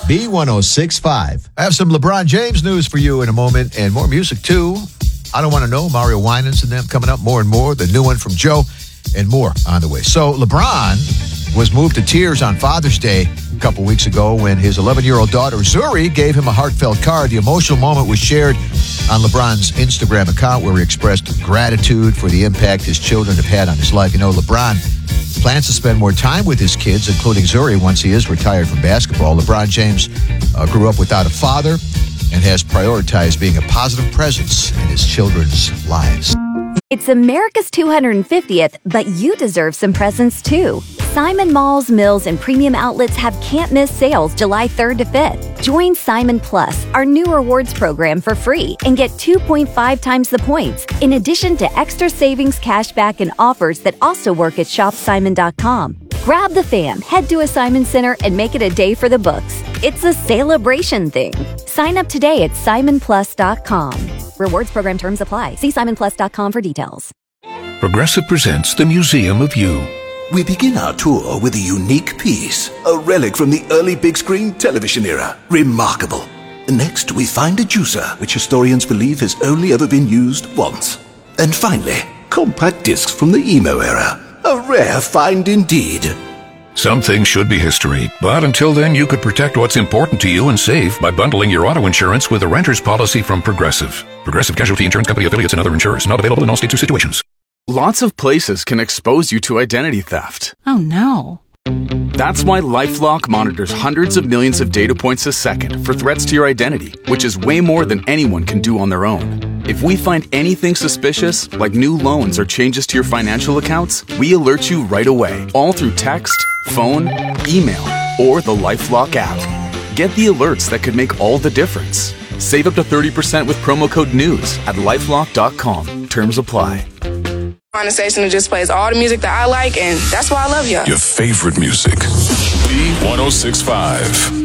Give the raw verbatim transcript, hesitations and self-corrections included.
B one oh six point five. I have some LeBron James news for you in a moment and more music, too. I Don't Want to Know, Mario Winans and them coming up more and more. The new one from Joe and more on the way. So LeBron was moved to tears on Father's Day a couple weeks ago when his eleven-year-old daughter, Zuri, gave him a heartfelt card. The emotional moment was shared on LeBron's Instagram account where he expressed gratitude for the impact his children have had on his life. You know, LeBron plans to spend more time with his kids, including Zuri, once he is retired from basketball. LeBron James uh, grew up without a father and has prioritized being a positive presence in his children's lives. It's America's two hundred fiftieth, but you deserve some presents too. Simon Malls, Mills, and Premium Outlets have can't-miss sales July third to fifth. Join Simon Plus, our new rewards program, for free and get two point five times the points, in addition to extra savings, cashback, and offers that also work at shop simon dot com. Grab the fam, head to a Simon Center, and make it a day for the books. It's a celebration thing. Sign up today at simon plus dot com. Rewards program terms apply. See simon plus dot com for details. Progressive presents The Museum of You. We begin our tour with a unique piece, a relic from the early big screen television era. Remarkable. Next, we find a juicer, which historians believe has only ever been used once. And finally, compact discs from the emo era. A rare find indeed. Some things should be history, but until then you could protect what's important to you and save by bundling your auto insurance with a renter's policy from Progressive. Progressive Casualty Insurance Company affiliates and other insurers. Not available in all states or situations. Lots of places can expose you to identity theft. Oh no. That's why LifeLock monitors hundreds of millions of data points a second for threats to your identity, which is way more than anyone can do on their own. If we find anything suspicious, like new loans or changes to your financial accounts, we alert you right away, all through text, phone, email, or the LifeLock app. Get the alerts that could make all the difference. Save up to thirty percent with promo code NEWS at lifelock dot com. Terms apply. On the station that just plays all the music that I like, and that's why I love y'all. Your favorite music. B one oh six point five.